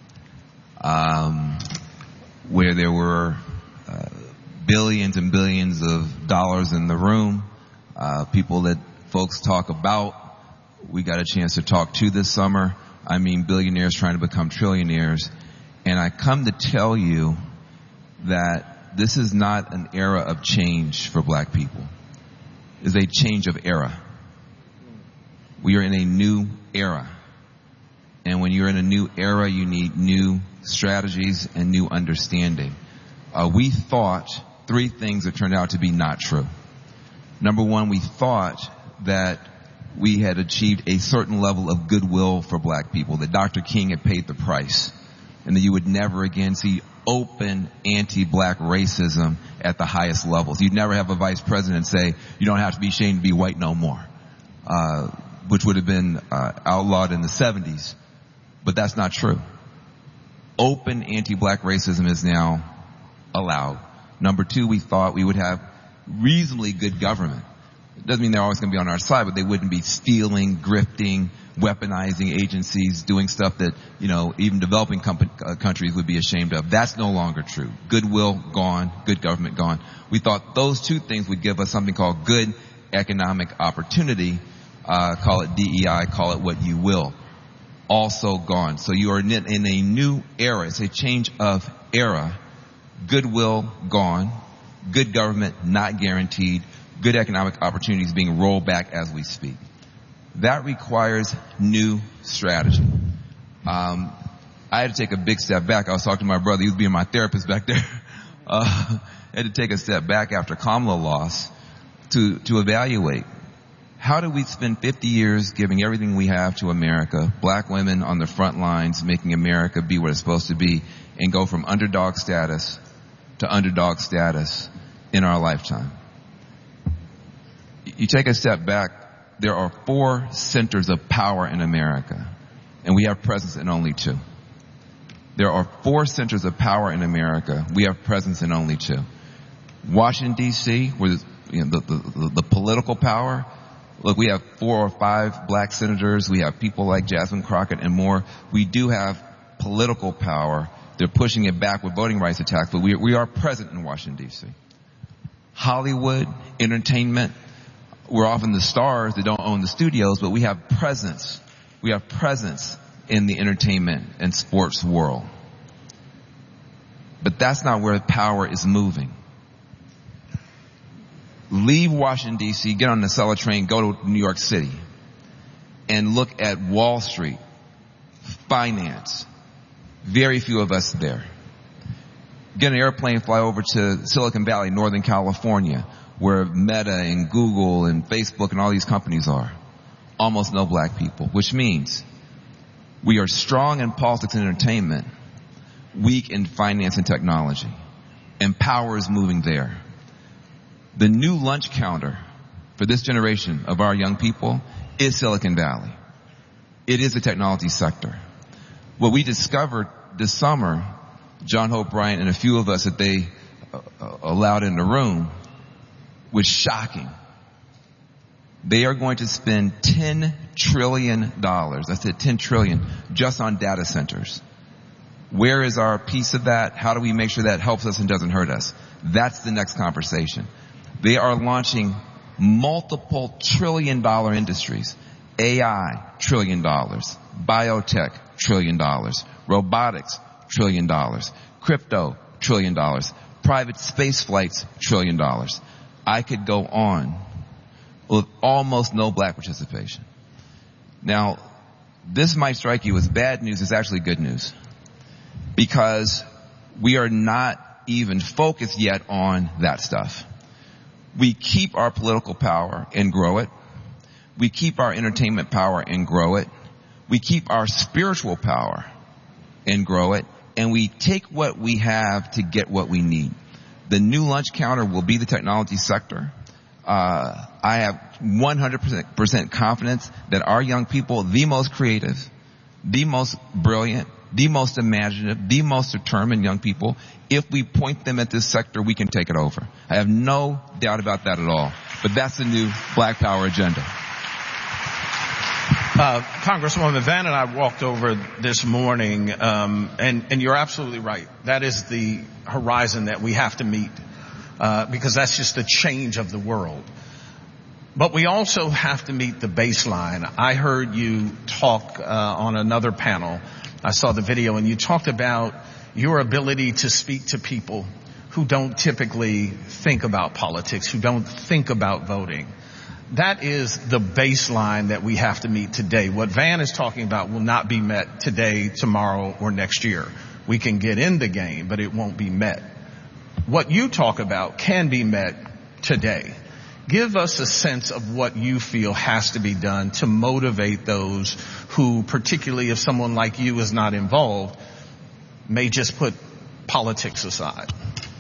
S: Um, where there were, uh, billions and billions of dollars in the room, uh, people that folks talk about. We got a chance to talk to this summer. I mean, billionaires trying to become trillionaires. And I come to tell you that this is not an era of change for black people. It's a change of era. We are in a new era. And when you're in a new era, you need new strategies and new understanding. Uh, we thought three things that turned out to be not true. Number one, we thought that we had achieved a certain level of goodwill for black people, that Doctor King had paid the price, and that you would never again see open anti-black racism at the highest levels. You'd never have a vice president say, you don't have to be ashamed to be white no more, uh, which would have been uh, outlawed in the seventies. But that's not true. Open anti-black racism is now allowed. Number two, we thought we would have reasonably good government. It doesn't mean they're always going to be on our side, but they wouldn't be stealing, grifting, weaponizing agencies, doing stuff that, you know, even developing com- uh, countries would be ashamed of. That's no longer true. Goodwill gone, good government gone. We thought those two things would give us something called good economic opportunity. Uh, call it D E I, call it what you will. Also gone. So you are in, in a new era. It's a change of era. Goodwill gone. Good government not guaranteed. Good economic opportunities being rolled back as we speak. That requires new strategy. Um, I had to take a big step back. I was talking to my brother. He was being my therapist back there. Uh, I had to take a step back after Kamala lost to, to evaluate how do we spend fifty years giving everything we have to America, black women on the front lines, making America be what it's supposed to be, and go from underdog status to underdog status in our lifetime. You take a step back, there are four centers of power in America, and we have presence in only two. There are four centers of power in America. We have presence in only two. Washington, D C, where you know, the, the, the political power. Look, we have four or five black senators. We have people like Jasmine Crockett and more. We do have political power. They're pushing it back with voting rights attacks, but we, we are present in Washington, D C. Hollywood, entertainment. We're often the stars that don't own the studios, but we have presence. We have presence in the entertainment and sports world. But that's not where power is moving. Leave Washington, D C, get on the Acela train, go to New York City, and look at Wall Street, finance. Very few of us there. Get an airplane, fly over to Silicon Valley, Northern California, where Meta and Google and Facebook and all these companies are. Almost no black people, which means we are strong in politics and entertainment, weak in finance and technology, and power is moving there. The new lunch counter for this generation of our young people is Silicon Valley. It is the technology sector. What we discovered this summer, John Hope Bryant and a few of us that they uh, allowed in the room, was shocking. They are going to spend ten trillion dollars, I said ten trillion dollars, just on data centers. Where is our piece of that? How do we make sure that helps us and doesn't hurt us? That's the next conversation. They are launching multiple trillion dollar industries. A I, trillion dollars. Biotech, trillion dollars. Robotics, trillion dollars. Crypto, trillion dollars. Private space flights, trillion dollars. I could go on with almost no black participation. Now, this might strike you as bad news. It's actually good news. Because we are not even focused yet on that stuff. We keep our political power and grow it. We keep our entertainment power and grow it. We keep our spiritual power and grow it. And we take what we have to get what we need. The new lunch counter will be the technology sector. Uh, I have one hundred percent confidence that our young people, the most creative, the most brilliant, the most imaginative, the most determined young people, if we point them at this sector, we can take it over. I have no doubt about that at all. But that's the new Black Power agenda.
O: Uh, Congresswoman Van and I walked over this morning, um, and, and you're absolutely right. That is the horizon that we have to meet, uh, because that's just the change of the world. But we also have to meet the baseline. I heard you talk uh, on another panel. I saw the video, and you talked about your ability to speak to people who don't typically think about politics, who don't think about voting. That is the baseline that we have to meet today. What Van is talking about will not be met today, tomorrow, or next year. We can get in the game, but it won't be met. What you talk about can be met today. Give us a sense of what you feel has to be done to motivate those who, particularly if someone like you is not involved, may just put politics aside.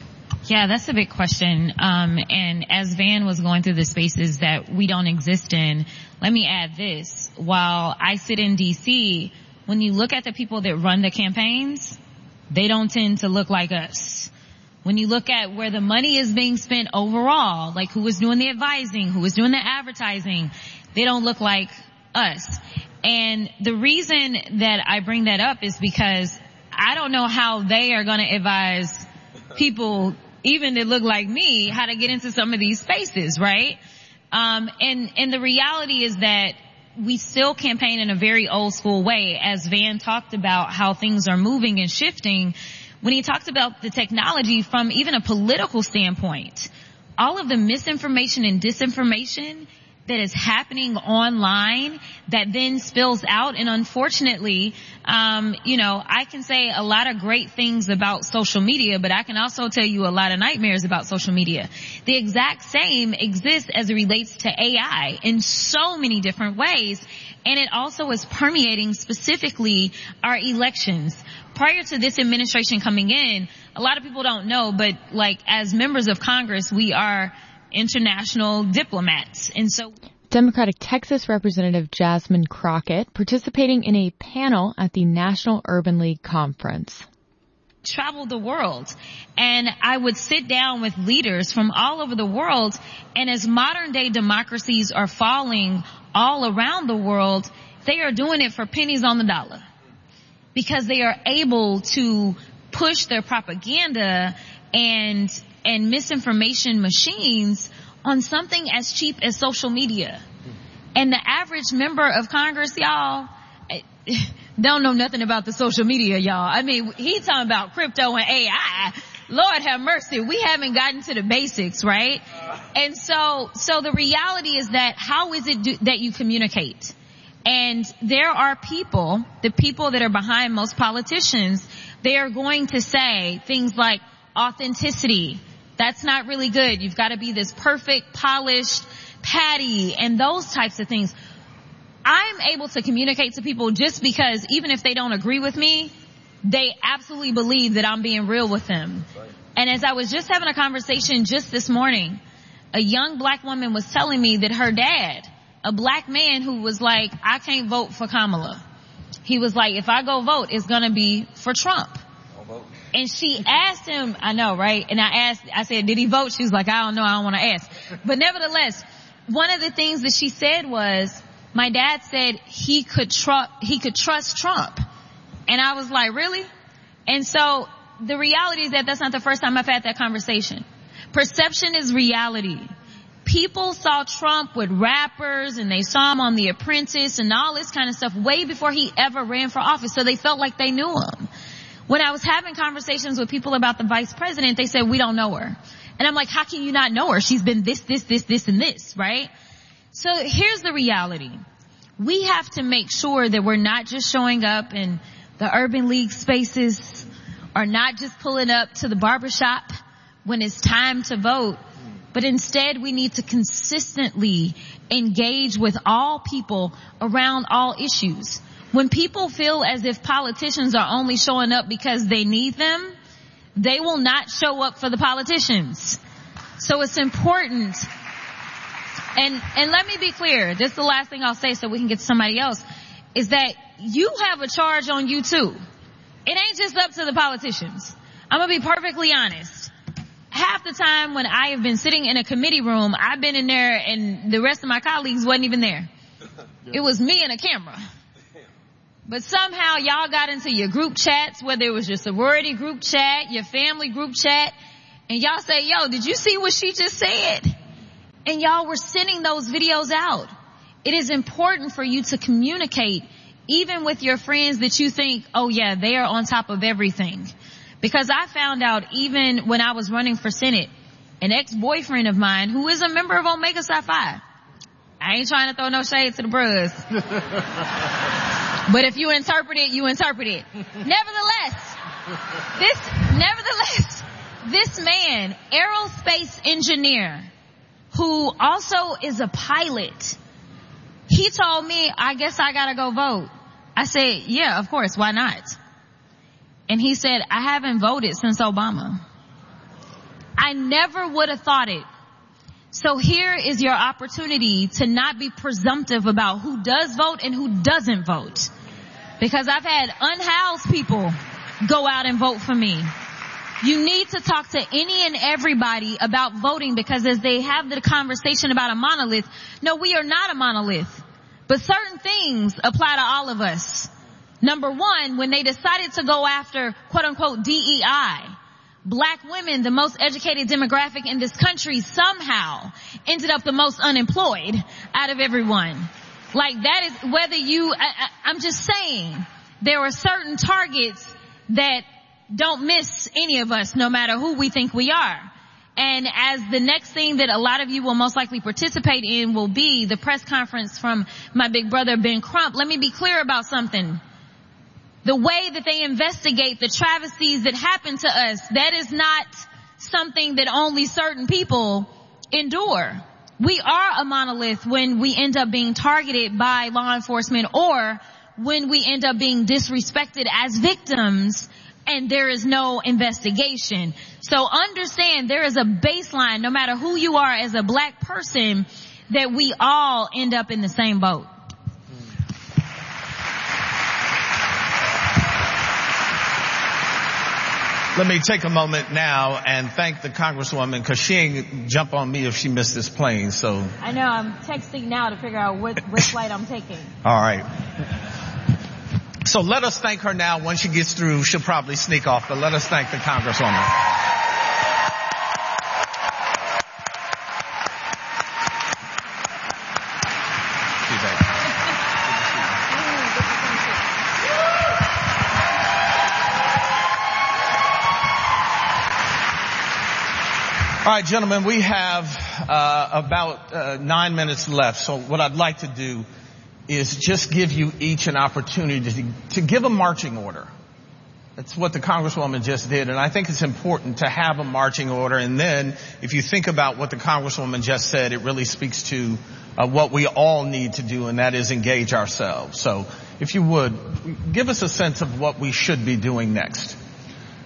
P: Yeah, that's a big question. Um, and as Van was going through the spaces that we don't exist in, let me add this. While I sit in D C, when you look at the people that run the campaigns, they don't tend to look like us. When you look at where the money is being spent overall, like who was doing the advising, who was doing the advertising, they don't look like us. And the reason that I bring that up is because I don't know how they are going to advise people, even that look like me, how to get into some of these spaces, right? Um, and, and the reality is that we still campaign in a very old school way. As Van talked about how things are moving and shifting, when he talked about the technology from even a political standpoint, all of the misinformation and disinformation that is happening online that then spills out. And unfortunately, um, you know, I can say a lot of great things about social media, but I can also tell you a lot of nightmares about social media. The exact same exists as it relates to A I in so many different ways. And it also is permeating specifically our elections. Prior to this administration coming in, a lot of people don't know, but like as members of Congress, we are international diplomats. And so
E: Democratic Texas Representative Jasmine Crockett participating in a panel at the National Urban League Conference.
P: Travel the world, and I would sit down with leaders from all over the world, and as modern day democracies are falling all around the world, they are doing it for pennies on the dollar because they are able to push their propaganda and and misinformation machines on something as cheap as social media. And the average member of Congress, y'all, don't know nothing about the social media, y'all. I mean, he's talking about crypto and A I. Lord have mercy. We haven't gotten to the basics, right? And so, so the reality is that how is it do, that you communicate? And there are people, the people that are behind most politicians, they are going to say things like authenticity. That's not really good. You've got to be this perfect, polished patty and those types of things. I'm able to communicate to people just because even if they don't agree with me, they absolutely believe that I'm being real with them. Right. And as I was just having a conversation just this morning, a young black woman was telling me that her dad, a black man who was like, I can't vote for Kamala. he was like, if I go vote, it's going to be for Trump. And she asked him, I know, right? And I asked, I said, did he vote? She was like, I don't know. I don't want to ask. But nevertheless, one of the things that she said was, my dad said he could trust, he could trust Trump. And I was like, really? And so the reality is that that's not the first time I've had that conversation. Perception is reality. People saw Trump with rappers and they saw him on The Apprentice and all this kind of stuff way before he ever ran for office. So they felt like they knew him. When I was having conversations with people about the vice president, they said, we don't know her. And I'm like, how can you not know her? She's been this, this, this, this, and this, right? So here's the reality. We have to make sure that we're not just showing up in the Urban League spaces or not just pulling up to the barbershop when it's time to vote, but instead we need to consistently engage with all people around all issues. When people feel as if politicians are only showing up because they need them, they will not show up for the politicians. So it's important. And, and let me be clear, this is the last thing I'll say so we can get to somebody else, is that you have a charge on you too. It ain't just up to the politicians. I'm gonna be perfectly honest. Half the time when I have been sitting in a committee room, I've been in there and the rest of my colleagues wasn't even there. It was me and a camera. But somehow y'all got into your group chats, whether it was your sorority group chat, your family group chat, and y'all say, yo, did you see what she just said? And y'all were sending those videos out. It is important for you to communicate even with your friends that you think, oh yeah, they are on top of everything. Because I found out even when I was running for Senate, an ex-boyfriend of mine who is a member of Omega Psi Phi. I ain't trying to throw no shade to the bros. But if you interpret it, you interpret it. Nevertheless, this, nevertheless, this man, aerospace engineer, who also is a pilot, he told me, I guess I gotta go vote. I said, yeah, of course, why not? And he said, I haven't voted since Obama. I never would have thought it. So here is your opportunity to not be presumptive about who does vote and who doesn't vote. Because I've had unhoused people go out and vote for me. You need to talk to any and everybody about voting, because as they have the conversation about a monolith, no, we are not a monolith. But certain things apply to all of us. Number one, when they decided to go after quote unquote D E I, black women, the most educated demographic in this country, somehow ended up the most unemployed out of everyone. Like that is whether you, I, I, I'm just saying, there are certain targets that don't miss any of us, no matter who we think we are. And as the next thing that a lot of you will most likely participate in will be the press conference from my big brother, Ben Crump, let me be clear about something. The way that they investigate the travesties that happen to us, that is not something that only certain people endure. We are a monolith when we end up being targeted by law enforcement, or when we end up being disrespected as victims and there is no investigation. So understand there is a baseline, no matter who you are as a black person, that we all end up in the same boat.
O: Let me take a moment now and thank the Congresswoman, because she ain't jump on me if she missed this plane. So
P: I know I'm texting now to figure out what, what flight I'm taking.
O: All right. So let us thank her now. Once she gets through, she'll probably sneak off, but let us thank the Congresswoman. All right, gentlemen, we have uh, about uh, nine minutes left. So what I'd like to do is just give you each an opportunity to, to give a marching order. That's what the Congresswoman just did. And I think it's important to have a marching order. And then if you think about what the Congresswoman just said, it really speaks to uh, what we all need to do, and that is engage ourselves. So if you would, give us a sense of what we should be doing next.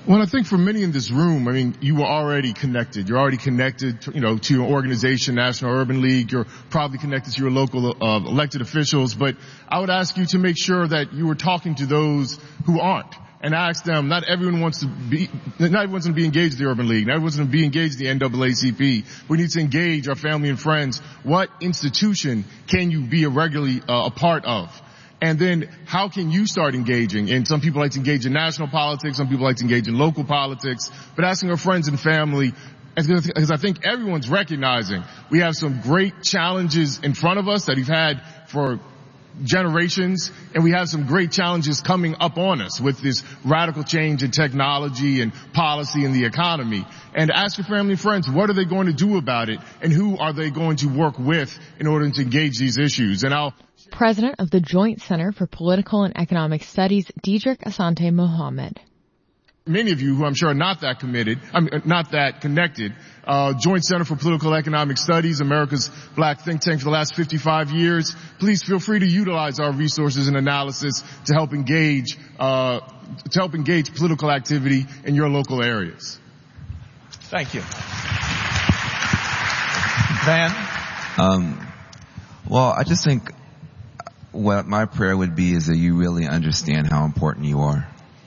R: Well, I think for many in this room, I mean, you were already connected. You're already connected, to, you know, to your organization, National Urban League. You're probably connected to your local uh, elected officials. But I would ask you to make sure that you were talking to those who aren't, and ask them. Not everyone wants to be. Not everyone wants to be engaged in the Urban League. Not everyone wants to be engaged in the N double A C P. We need to engage our family and friends. What institution can you be a regularly uh, a part of? And then how can you start engaging? And some people like to engage in national politics. Some people like to engage in local politics. But asking our friends and family, because I think everyone's recognizing we have some great challenges in front of us that we've had for generations, and we have some great challenges coming up on us with this radical change in technology and policy and the economy. And ask your family and friends, what are they going to do about it, and who are they going to work with in order to engage these issues? And I'll
E: President of the Joint Center for Political and Economic Studies, Diedrich Asante Mohammed.
R: Many of you who I'm sure are not that committed, I mean, not that connected, uh, Joint Center for Political and Economic Studies, America's black think tank for the last fifty-five years. Please feel free to utilize our resources and analysis to help engage, uh, to help engage political activity in your local areas.
O: Thank you. Van?
S: Um, well, I just think what my prayer would be is that you really understand how important you are.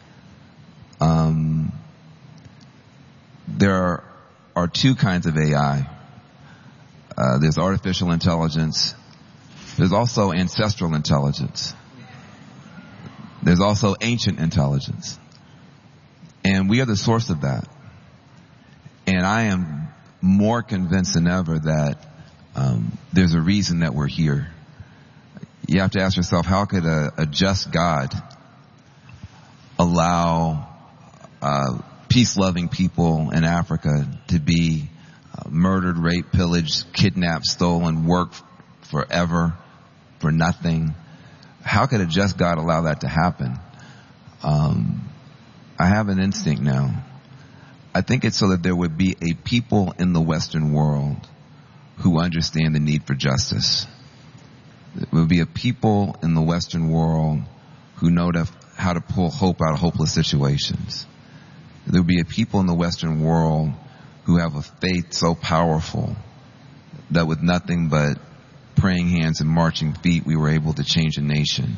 S: Um, there are, are two kinds of A I. Uh, there's artificial intelligence. There's also ancestral intelligence. There's also ancient intelligence. And we are the source of that. And I am more convinced than ever that um, there's a reason that we're here. You have to ask yourself, how could a, a just God allow uh, peace-loving people in Africa to be uh, murdered, raped, pillaged, kidnapped, stolen, worked forever for nothing? How could a just God allow that to happen? Um, I have an instinct now. I think it's so that there would be a people in the Western world who understand the need for justice. There would be a people in the Western world who know to, how to pull hope out of hopeless situations. There would be a people in the Western world who have a faith so powerful that with nothing but praying hands and marching feet, we were able to change a nation.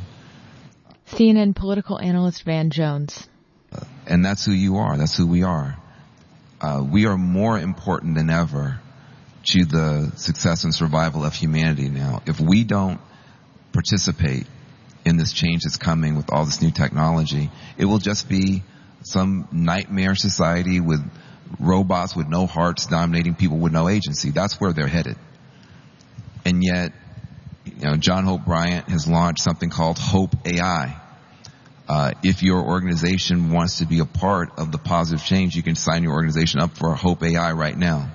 E: C N N political analyst Van Jones.
S: Uh, and that's who you are. That's who we are. Uh, we are more important than ever to the success and survival of humanity now. If we don't participate in this change that's coming with all this new technology, it will just be some nightmare society with robots with no hearts dominating people with no agency. That's where they're headed. And yet, you know, John Hope Bryant has launched something called Hope A I. Uh, if your organization wants to be a part of the positive change, you can sign your organization up for Hope A I right now.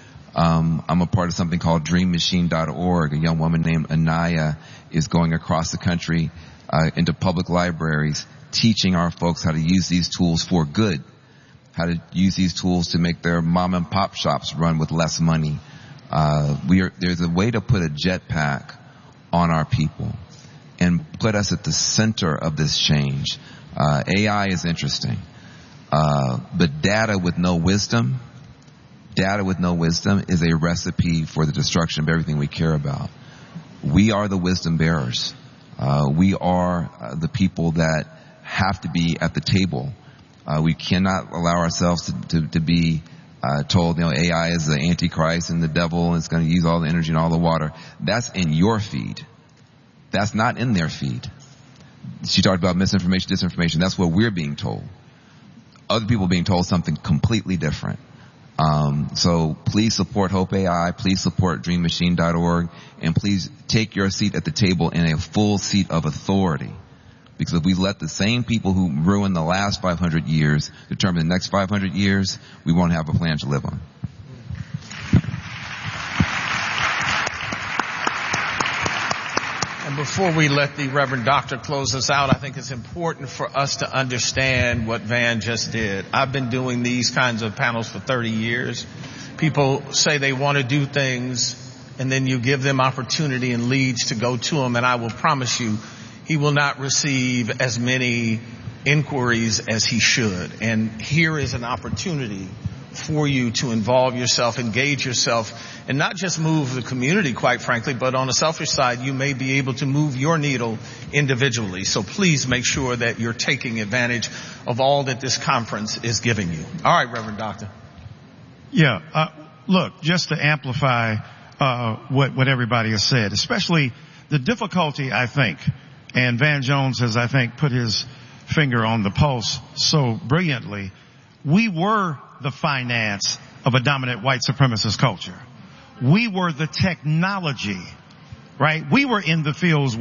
S: Um, I'm a part of something called dream machine dot org. A young woman named Anaya is going across the country uh, into public libraries, teaching our folks how to use these tools for good, how to use these tools to make their mom and pop shops run with less money. Uh, we are, there's a way to put a jetpack on our people and put us at the center of this change. Uh, A I is interesting, uh, but data with no wisdom, data with no wisdom is a recipe for the destruction of everything we care about. We are the wisdom bearers. Uh, we are uh, the people that have to be at the table. Uh, we cannot allow ourselves to, to, to be uh, told, you know, A I is the Antichrist and the devil and it's going to use all the energy and all the water. That's in your feed. That's not in their feed. She talked about misinformation, disinformation. That's what we're being told. Other people are being told something completely different. Um, so please support Hope A I. Please support dream machine dot org. And please take your seat at the table in a full seat of authority. Because if we let the same people who ruined the last five hundred years determine the next five hundred years, we won't have a plan to live on.
O: And before we let the Reverend Doctor close us out, I think it's important for us to understand what Van just did. I've been doing these kinds of panels for thirty years. People say they want to do things, and then you give them opportunity and leads to go to them, and I will promise you, he will not receive as many inquiries as he should. And here is an opportunity for you to involve yourself, engage yourself, and not just move the community, quite frankly, but on a selfish side, you may be able to move your needle individually. So please make sure that you're taking advantage of all that this conference is giving you. All right, Reverend Doctor.
Q: Yeah, uh, look, just to amplify uh, what, what everybody has said, especially the difficulty, I think, and Van Jones has, I think, put his finger on the pulse so brilliantly. We were the finance of a dominant white supremacist culture. We were the technology, right? We were in the fields